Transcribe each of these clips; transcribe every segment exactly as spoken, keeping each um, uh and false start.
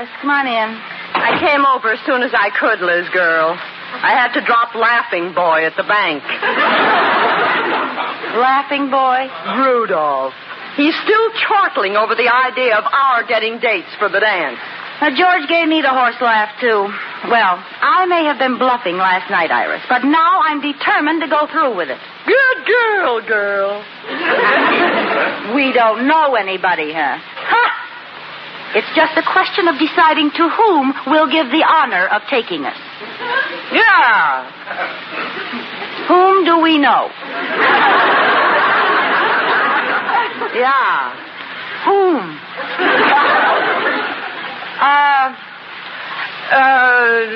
Iris. Come on in. I came over as soon as I could, Liz girl. I had to drop Laughing Boy at the bank. Laughing Boy? Rudolph. He's still chortling over the idea of our getting dates for the dance. Now, George gave me the horse laugh, too. Well, I may have been bluffing last night, Iris, but now I'm determined to go through with it. Good girl, girl. We don't know anybody, huh? Huh? It's just a question of deciding to whom we'll give the honor of taking us. Yeah. Whom do we know? Yeah. Whom? Uh, uh,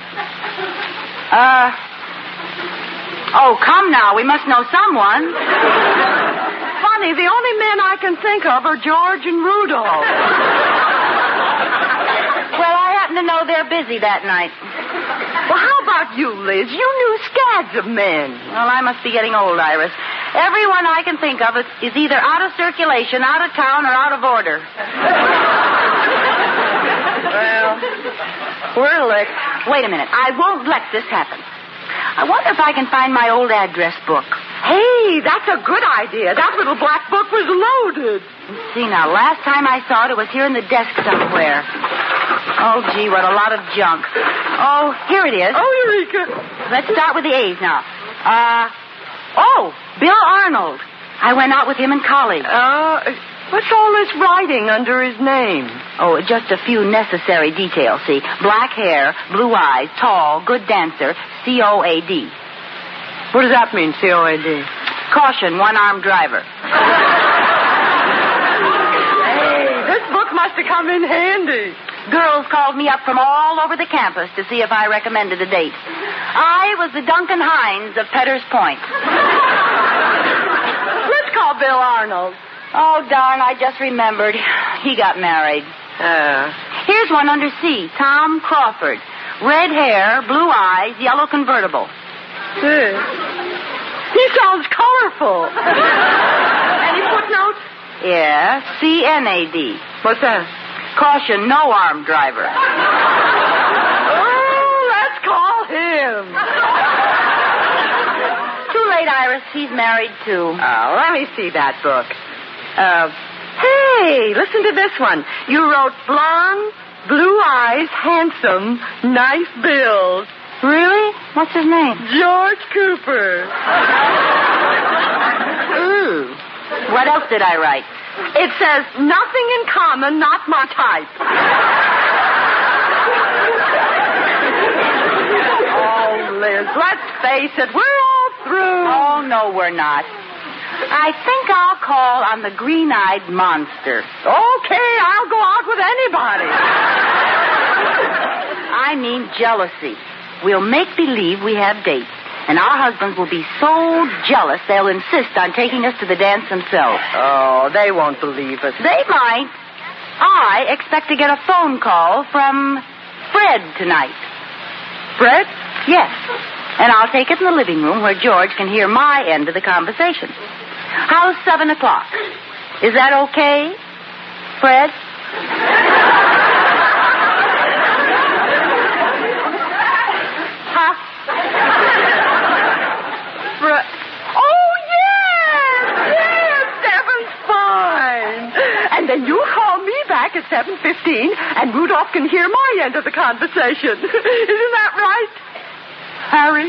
uh, oh, come now. We must know someone. Funny, the only men I can think of are George and Rudolph. Well, I happen to know they're busy that night. Well, how about you, Liz? You knew scads of men. Well, I must be getting old, Iris. Everyone I can think of is, is either out of circulation, out of town, or out of order. Well, we're licked. Wait a minute. I won't let this happen. I wonder if I can find my old address book. Hey, that's a good idea. That little black book was loaded. Let's see now. Last time I saw it, it was here in the desk somewhere. Oh, gee, what a lot of junk. Oh, here it is. Oh, Eureka. Let's start with the A's now. Uh, oh, Bill Arnold. I went out with him in college. Uh, what's all this writing under his name? Oh, just a few necessary details, see. Black hair, blue eyes, tall, good dancer, C O A D. What does that mean, C O A D? Caution, one-armed driver. Hey, this book must have come in handy. Girls called me up from all over the campus to see if I recommended a date. I was the Duncan Hines of Petter's Point. Let's call Bill Arnold. Oh, darn, I just remembered. He got married. Uh. Here's one under C. Tom Crawford. Red hair, blue eyes, yellow convertible. Hey. He sounds colorful. Any footnotes? Yeah, C N A D. What's that? Caution, no armed driver. Oh, let's call him. Too late, Iris. He's married, too. Oh, let me see that book. Uh, hey, listen to this one. You wrote blonde, blue eyes, handsome, nice build. Really? What's his name? George Cooper. Ooh. What else did I write? It says, nothing in common, not my type. Oh, Liz, let's face it, we're all through. Oh, no, we're not. I think I'll call on the green-eyed monster. Okay, I'll go out with anybody. I mean jealousy. We'll make believe we have dates. And our husbands will be so jealous they'll insist on taking us to the dance themselves. Oh, they won't believe us. They might. I expect to get a phone call from Fred tonight. Fred? Yes. And I'll take it in the living room where George can hear my end of the conversation. How's seven o'clock? Is that okay, Fred? Huh? Fred. Oh, yes! Yes, seven's fine. And then you call me back at seven fifteen, and Rudolph can hear my end of the conversation. Isn't that right, Harry?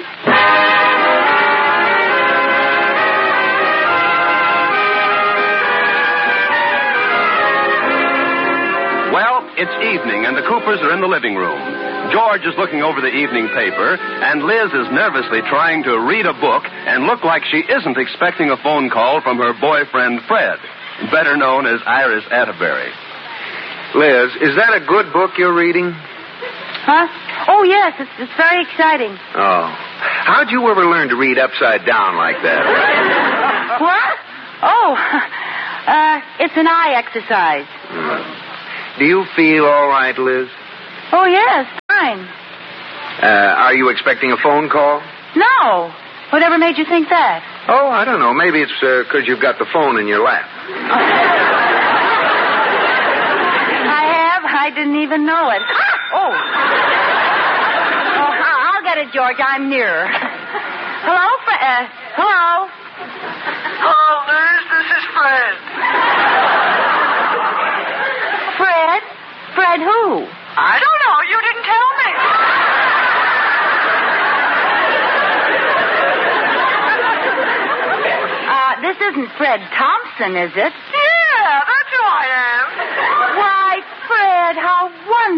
Well, it's evening, and the Coopers are in the living room. George is looking over the evening paper, and Liz is nervously trying to read a book and look like she isn't expecting a phone call from her boyfriend, Fred, better known as Iris Atterbury. Liz, is that a good book you're reading? Huh? Oh, yes, it's, it's very exciting. Oh. How'd you ever learn to read upside down like that? What? Oh, uh, it's an eye exercise. Hmm. Do you feel all right, Liz? Oh, yes, fine. Uh, are you expecting a phone call? No. Whatever made you think that? Oh, I don't know. Maybe it's because uh, you've got the phone in your lap. I have. I didn't even know it. Oh. Oh, I'll get it, George. I'm nearer. Hello, Fred. Uh, hello. Hello, Liz. This is Fred. Fred? Fred who? I don't know. You didn't tell me. Uh, this isn't Fred Thompson, is it? Yeah, that's who I am. Why, Fred, how wonderful.